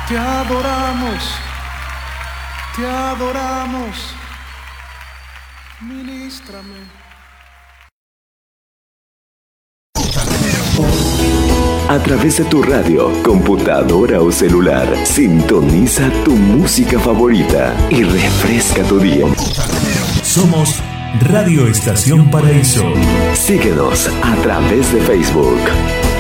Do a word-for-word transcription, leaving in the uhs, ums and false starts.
Te adoramos, te adoramos, ministrame. A través de tu radio, computadora o celular, sintoniza tu música favorita y refresca tu día. Somos Radio Estación Paraíso. Síguenos a través de Facebook.